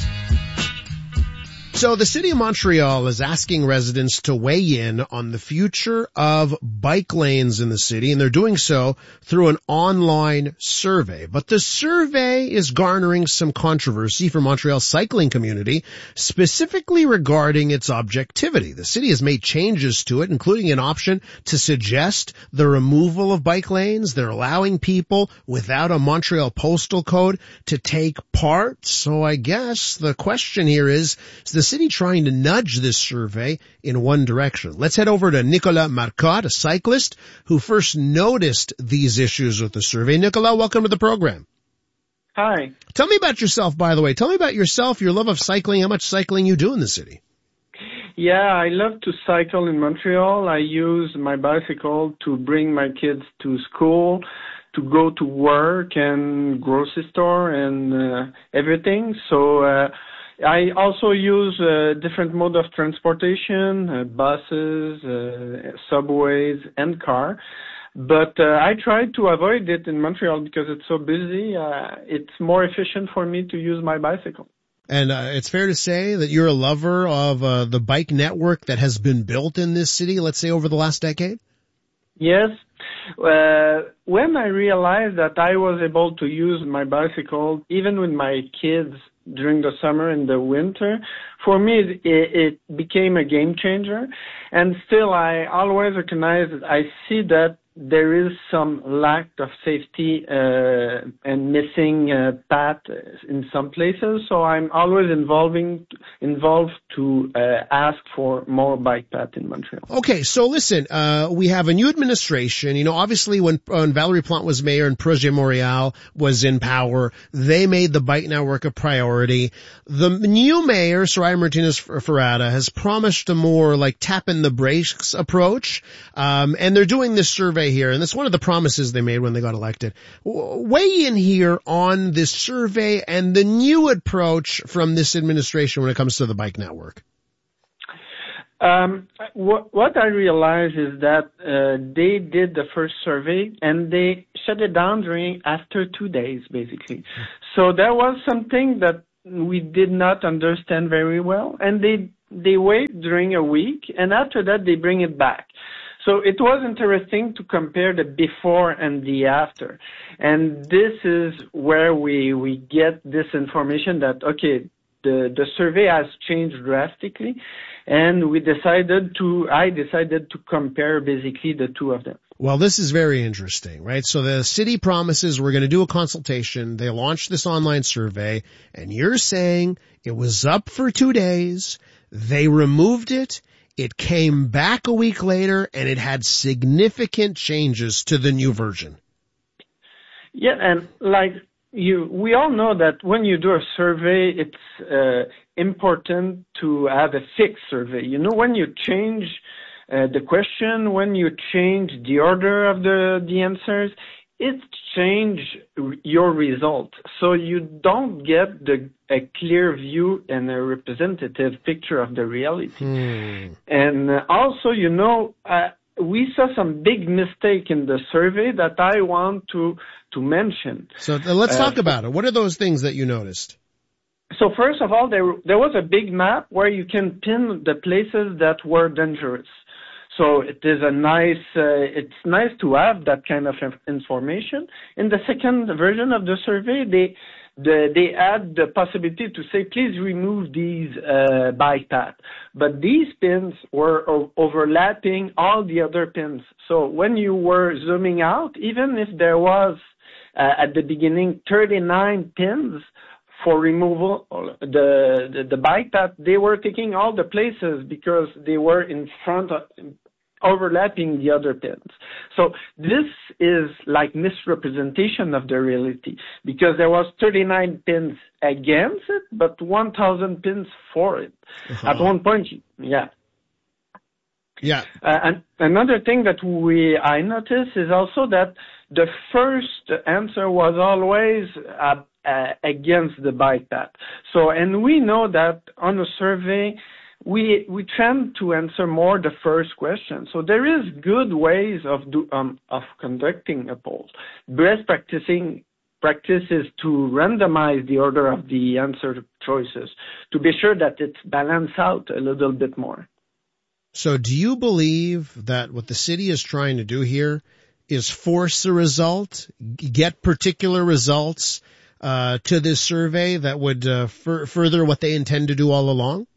So the city of Montreal is asking residents to weigh in on the future of bike lanes in the city, and they're doing so through an online survey. But the survey is garnering some controversy for Montreal's cycling community, specifically regarding its objectivity. The city has made changes to it, including an option to suggest the removal of bike lanes. They're allowing people without a Montreal postal code to take part. So I guess the question here is the city trying to nudge this survey in one direction? Let's head over to Nicolas Marcotte, a cyclist who first noticed these issues with the survey. Nicolas, welcome to the program.
Hi.
Tell me about yourself, by the way. Tell me about yourself, your love of cycling, how much cycling you do in the city.
Yeah, I love to cycle in Montreal. I use my bicycle to bring my kids to school, to go to work and grocery store and everything. So I also use different mode of transportation, buses, subways, and car. But I try to avoid it in Montreal because it's so busy. It's more efficient for me to use my bicycle.
And it's fair to say that you're a lover of the bike network that has been built in this city, let's say over the last decade?
Yes. When I realized that I was able to use my bicycle, even with my kids during the summer and the winter, for me it became a game changer. And still, I always recognize that I see that there is some lack of safety and missing path in some places. So I'm always involved to ask for more bike path in Montreal.
Okay, so listen, we have a new administration. You know, obviously when Valérie Plante was mayor and Projet Montréal was in power, they made the bike network a priority. The new mayor, Soraya Martinez-Ferrada, has promised a more like tap in the brakes approach, and they're doing this survey here, and that's one of the promises they made when they got elected. Weigh in here on this survey and the new approach from this administration when it comes to the bike network.
What I realized is that they did the first survey and they shut it down after 2 days, basically. So there was something that we did not understand very well, and they wait during a week, and after that they bring it back. So it was interesting to compare the before and the after. And this is where we get this information that, okay, the survey has changed drastically, and I decided to compare basically the two of them.
Well, this is very interesting, right? So the city promises we're going to do a consultation. They launched this online survey, and you're saying it was up for 2 days. They removed it. It came back a week later, and it had significant changes to the new version.
Yeah, and we all know that when you do a survey, it's important to have a fixed survey. You know, when you change the question, when you change the order of the answers, it changes your result. So you don't get a clear view and a representative picture of the reality. And also, you know, we saw some big mistake in the survey that I want to mention.
So let's talk about it. What are those things that you noticed?
So first of all, there was a big map where you can pin the places that were dangerous. So it is it's nice to have that kind of information. In the second version of the survey, they add the possibility to say, please remove these bike paths. But these pins were overlapping all the other pins. So when you were zooming out, even if there was at the beginning 39 pins for removal, the bike path, they were taking all the places because they were in front of overlapping the other pins. So this is like misrepresentation of the reality, because there was 39 pins against it, but 1,000 pins for it. At one point, yeah.
Yeah.
And another thing that I noticed is also that the first answer was always against the bike path. So, and we know that on a survey, we tend to answer more the first question. So there is good ways of conducting a poll. Best practice is to randomize the order of the answer choices to be sure that it's balanced out a little bit more.
So do you believe that what the city is trying to do here is force a result, get particular results to this survey that would further what they intend to do all along?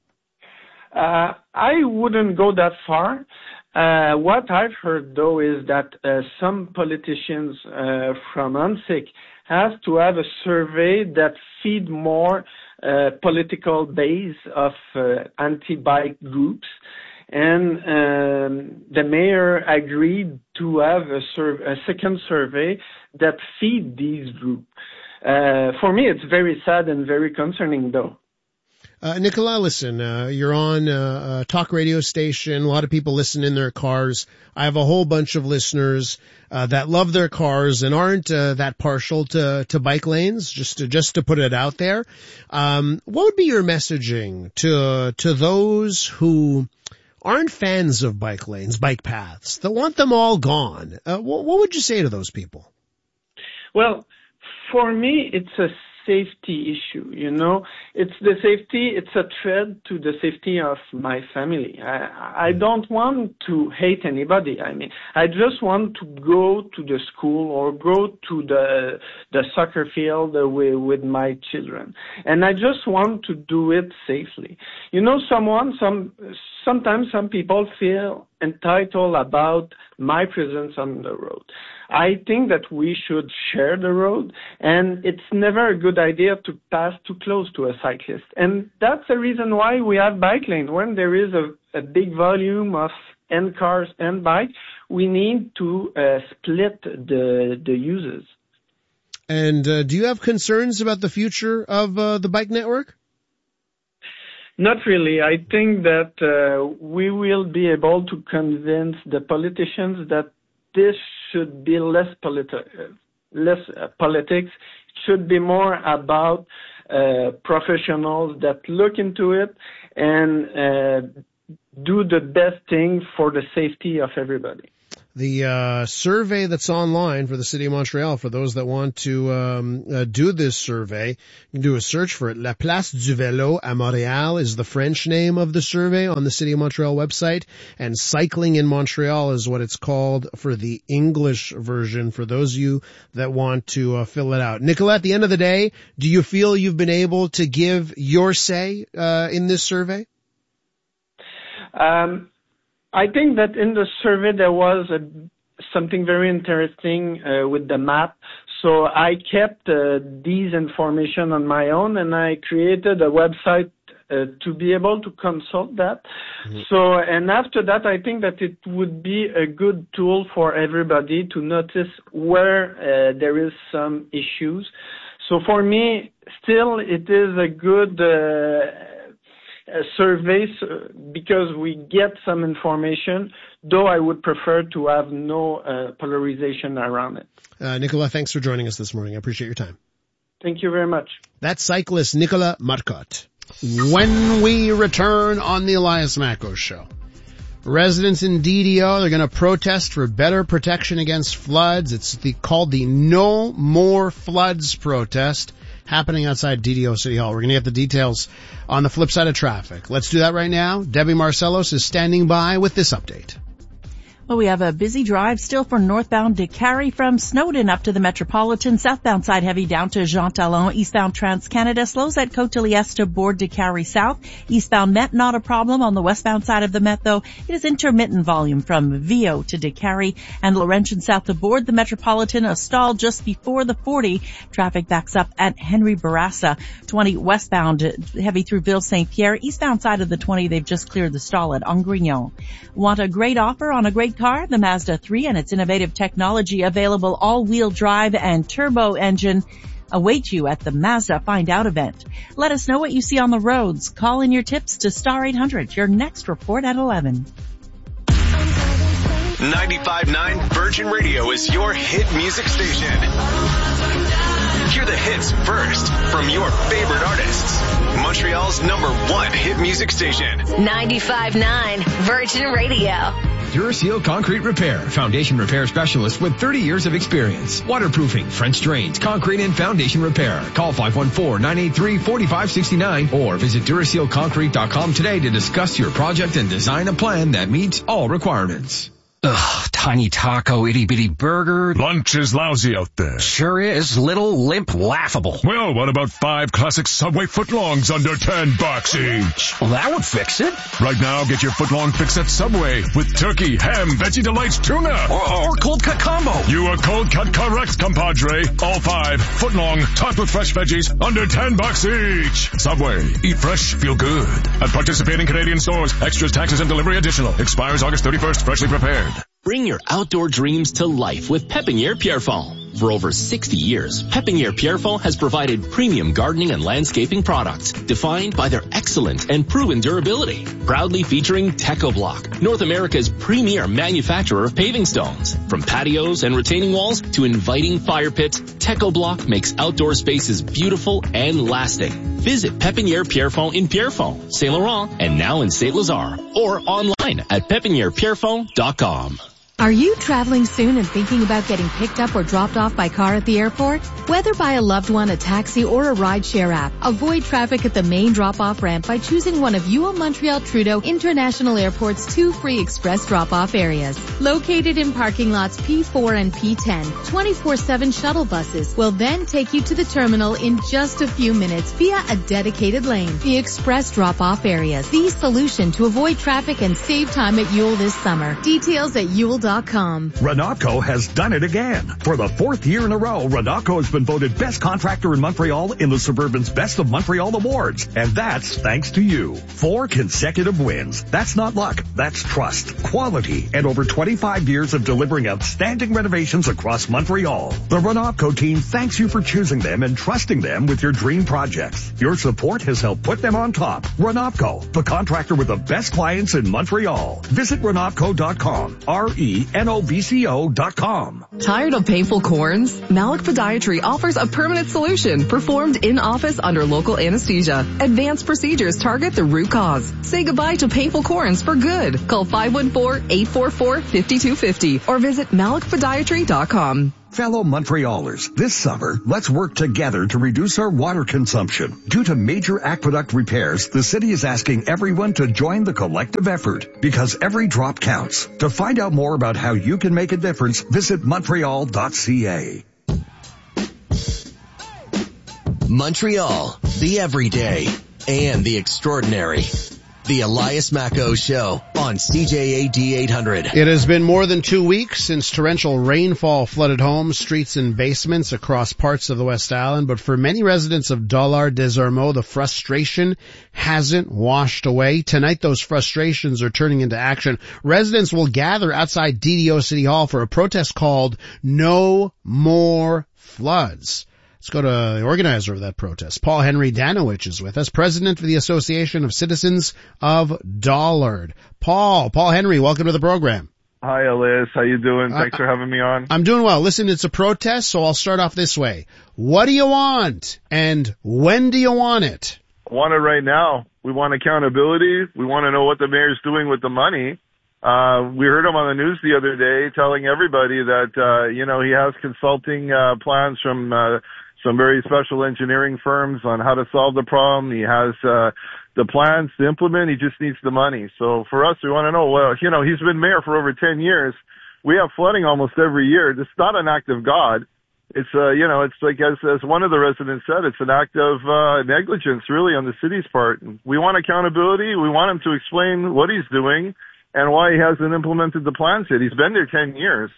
I wouldn't go that far. What I've heard, though, is that some politicians from UNSIC have to have a survey that feed more political base of anti-bike groups. And the mayor agreed to have a second survey that feed these groups. For me, it's very sad and very concerning, though.
Nicolas, listen, you're on a talk radio station. A lot of people listen in their cars. I have a whole bunch of listeners that love their cars and aren't that partial to bike lanes, just to put it out there. What would be your messaging to those who aren't fans of bike lanes, bike paths, that want them all gone? What would you say to those people?
Well, for me, it's a safety issue, you know. It's a threat to the safety of my family. I don't want to hate anybody. I mean, I just want to go to the school or go to the soccer field with my children. And I just want to do it safely. You know, sometimes some people feel entitled about my presence on the road. I think that we should share the road, and it's never a good idea to pass too close to a cyclist. And that's the reason why we have bike lanes. When there is a big volume of cars and bikes, we need to split the uses.
And do you have concerns about the future of the bike network?
Not really. I think that we will be able to convince the politicians that this should be less politics. It should be more about professionals that look into it and do the best thing for the safety of everybody.
The survey that's online for the City of Montreal, for those that want to do this survey, you can do a search for it. La Place du Vélo à Montréal is the French name of the survey on the City of Montreal website, and Cycling in Montreal is what it's called for the English version, for those of you that want to fill it out. Nicolas, at the end of the day, do you feel you've been able to give your say in this survey?
I think that in the survey there was something very interesting with the map. So I kept these information on my own, and I created a website to be able to consult that. Mm-hmm. So, and after that, I think that it would be a good tool for everybody to notice where there is some issues. So for me, still, it is a good surveys because we get some information, though I would prefer to have no polarization around it.
Nicolas, thanks for joining us this morning. I appreciate your time.
Thank you very much.
That's cyclist Nicolas Marcotte. When we return on the Elias Macko Show, residents in DDO, they're going to protest for better protection against floods. It's called the No More Floods protest, happening outside DDO City Hall. We're going to get the details on the flip side of traffic. Let's do that right now. Debbie Marcellos is standing by with this update.
Well, we have a busy drive still for northbound DeCarry from Snowden up to the Metropolitan. Southbound side heavy down to Jean Talon. Eastbound TransCanada slows at Côte-de-Liesse to board DeCarry South. Eastbound Met not a problem. On the westbound side of the Met, though, it is intermittent volume from Vio to DeCarry and Laurentian South to board the Metropolitan. A stall just before the 40. Traffic backs up at Henry Bourassa. 20 westbound heavy through Ville Saint-Pierre. Eastbound side of the 20, they've just cleared the stall at Angrignon. Want a great offer on a great car? The Mazda 3 and its innovative technology, available all-wheel drive and turbo engine, await you at the Mazda Find Out event. Let us know what you see on the roads. Call in your tips to Star 800. Your next report at 11.
95.9 Virgin Radio is your hit music station. Hear the hits first from your favorite artists. Montreal's #1 hit music station.
95.9 Virgin Radio.
Duraseal Concrete Repair, foundation repair specialist with 30 years of experience. Waterproofing, French drains, concrete and foundation repair. Call 514-983-4569 or visit DurasealConcrete.com today to discuss your project and design a plan that meets all requirements.
Ugh, tiny taco, itty-bitty burger.
Lunch is lousy out there.
Sure is. Little, limp, laughable.
Well, what about 5 classic Subway footlongs under $10 each?
Well, that would fix it.
Right now, get your footlong fix at Subway with turkey, ham, Veggie Delights, tuna.
Or cold cut combo.
You are cold cut correct, compadre. All 5 footlong, topped with fresh veggies, under $10 each. Subway. Eat fresh, feel good. At participating Canadian stores. Extras, taxes, and delivery additional. Expires August 31st. Freshly prepared.
Bring your outdoor dreams to life with Pépinière Pierrefonds. For over 60 years, Pépinière Pierrefonds has provided premium gardening and landscaping products defined by their excellent and proven durability. Proudly featuring TechoBlock, North America's premier manufacturer of paving stones. From patios and retaining walls to inviting fire pits, TechoBlock makes outdoor spaces beautiful and lasting. Visit Pépinière Pierrefonds in Pierrefonds, Saint Laurent, and now in Saint Lazare, or online at pépinièrepierrefonds.com.
Are you traveling soon and thinking about getting picked up or dropped off by car at the airport? Whether by a loved one, a taxi, or a rideshare app, avoid traffic at the main drop-off ramp by choosing one of UO Montreal Trudeau International Airport's 2 free express drop-off areas. Located in parking lots P4 and P10, 24/7 shuttle buses will then take you to the terminal in just a few minutes via a dedicated lane. The express drop-off areas, the solution to avoid traffic and save time at UO this summer. Details at UO.com.
Renocco has done it again. For the 4th year in a row, Renocco has been voted best contractor in Montreal in the Suburban's Best of Montreal Awards. And that's thanks to you. 4 consecutive wins. That's not luck. That's trust, quality, and over 25 years of delivering outstanding renovations across Montreal. The Renocco team thanks you for choosing them and trusting them with your dream projects. Your support has helped put them on top. Renocco, the contractor with the best clients in Montreal. Visit Renocco.com. RENOVCO.com.
Tired of painful corns? Malik Podiatry offers a permanent solution performed in office under local anesthesia. Advanced procedures target the root cause. Say goodbye to painful corns for good. Call 514-844-5250 or visit MalikPodiatry.com.
Fellow Montrealers, this summer, let's work together to reduce our water consumption. Due to major aqueduct repairs, the city is asking everyone to join the collective effort because every drop counts. To find out more about how you can make a difference, visit Montreal.ca.
Montreal, the everyday and the extraordinary. The Elias Macco Show on CJAD 800.
It has been more than 2 weeks since torrential rainfall flooded homes, streets, and basements across parts of the West Island, but for many residents of Dollard des Ormeaux, the frustration hasn't washed away. Tonight, those frustrations are turning into action. Residents will gather outside DDO City Hall for a protest called No More Floods. Let's go to the organizer of that protest. Paul Henry Danowich is with us, president of the Association of Citizens of Dollard. Paul Henry, welcome to the program.
Hi, Elias. How you doing? Thanks for having me on.
I'm doing well. Listen, it's a protest, so I'll start off this way. What do you want, and when do you want it?
I want it right now. We want accountability. We want to know what the mayor's doing with the money. We heard him on the news the other day telling everybody that, he has consulting plans from some very special engineering firms on how to solve the problem. He has the plans to implement. He just needs the money. So for us, we want to know, he's been mayor for over 10 years. We have flooding almost every year. It's not an act of God. It's, it's like, as one of the residents said, it's an act of negligence, really, on the city's part. We want accountability. We want him to explain what he's doing and why he hasn't implemented the plans yet. He's been there 10 years.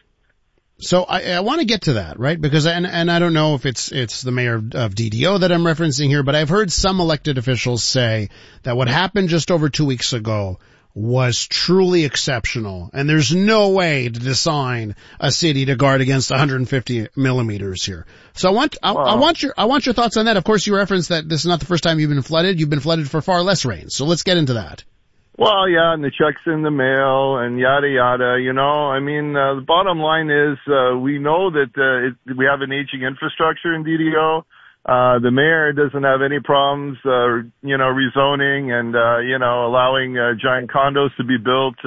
So I want to get to that, right? Because, and I don't know if it's the mayor of DDO that I'm referencing here, but I've heard some elected officials say that what happened just over 2 weeks ago was truly exceptional, and there's no way to design a city to guard against 150 millimeters here. So I want your thoughts on that. Of course, you referenced that this is not the first time you've been flooded. You've been flooded for far less rain. So let's get into that.
Well, yeah, and the checks in the mail and yada, yada, the bottom line is, we know that, we have an aging infrastructure in DDO. The mayor doesn't have any problems, rezoning and, allowing, giant condos to be built,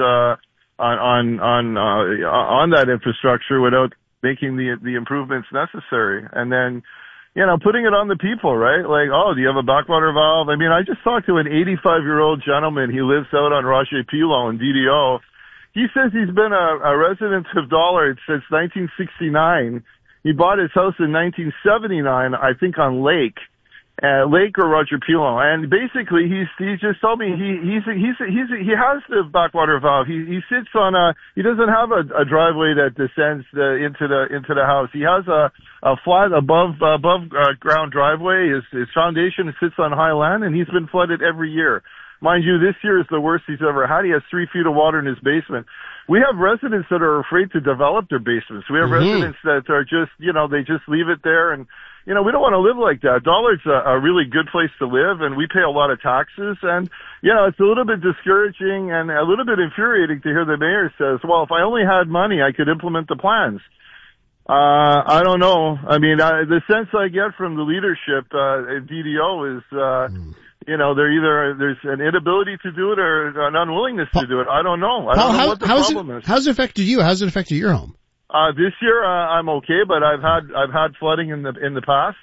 on that infrastructure without making the improvements necessary. And then, putting it on the people, right? Like, do you have a backwater valve? I just talked to an 85-year-old gentleman. He lives out on Roger Pilon in DDO. He says he's been a resident of Dollard since 1969. He bought his house in 1979, I think, on Lake or Roger Pilon. And basically, he just told me he has the backwater valve. He sits on he doesn't have a driveway that descends into the house. He has a flat above ground driveway. His foundation sits on high land, and he's been flooded every year. Mind you, this year is the worst he's ever had. He has 3 feet of water in his basement. We have residents that are afraid to develop their basements. We have residents that are just, they just leave it there. And, we don't want to live like that. Dollard's a really good place to live, and we pay a lot of taxes. And, it's a little bit discouraging and a little bit infuriating to hear the mayor says, well, if I only had money, I could implement the plans. I don't know. The sense I get from the leadership at DDO is there's an inability to do it or an unwillingness to do it. I don't know. I don't know what the problem is.
How's it affected you? How's it affected your home?
This year, I'm okay, but I've had flooding in the past.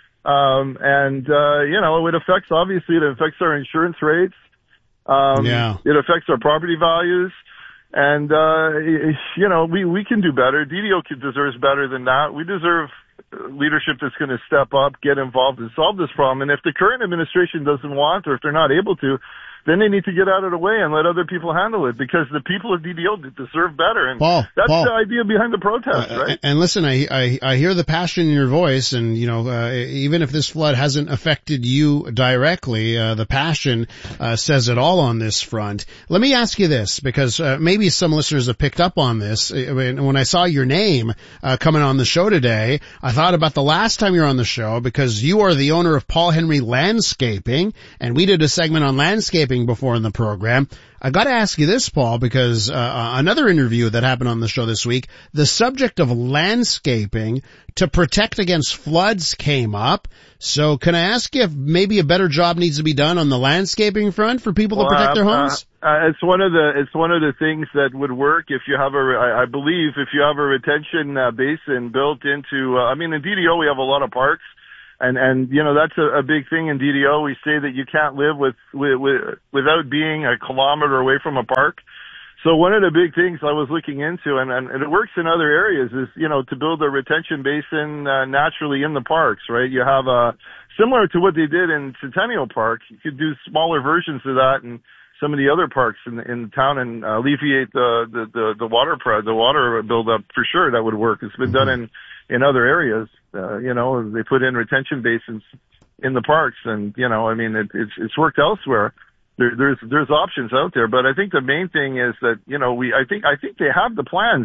It affects our insurance rates. It affects our property values. And, we can do better. DDO deserves better than that. We deserve leadership that's going to step up, get involved, and solve this problem. And if the current administration doesn't want, or if they're not able to, then they need to get out of the way and let other people handle it, because the people of DDO deserve better. And that's the idea behind the protest, right?
And listen, I hear the passion in your voice, and even if this flood hasn't affected you directly, the passion says it all on this front. Let me ask you this, because maybe some listeners have picked up on this. When I saw your name coming on the show today, I thought about the last time you were on the show, because you are the owner of Paul Henry Landscaping, and we did a segment on landscaping before in the program. I got to ask you this, Paul, because another interview that happened on the show this week, the subject of landscaping to protect against floods came up. So can I ask you if maybe a better job needs to be done on the landscaping front for people to protect their homes?
It's one of the things that would work if you have I believe if you have a retention basin built into. In DDO we have a lot of parks. And that's a big thing in DDO. We say that you can't live without being a kilometer away from a park. So one of the big things I was looking into, and it works in other areas, is, to build a retention basin naturally in the parks, right? You have similar to what they did in Centennial Park. You could do smaller versions of that in some of the other parks in the town and alleviate the water buildup. For sure, that would work. It's been done in other areas. They put in retention basins in the parks, and it's worked elsewhere. There's options out there, but I think the main thing is that I think they have the plans.